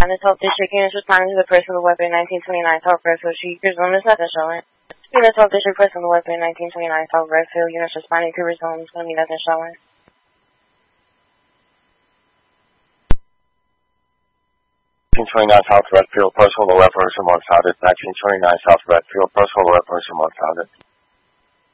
This Health District units responding to the person with weapon 1929 South Redfield Street. Resume, there's nothing showing. Venus Health District person with weapon 1929 South Redfield units responding to resume. There's going to be nothing showing. 1929 South Redfield, personal weapon, resume unfounded. 1929 South Redfield, personal weapon, resume unfounded.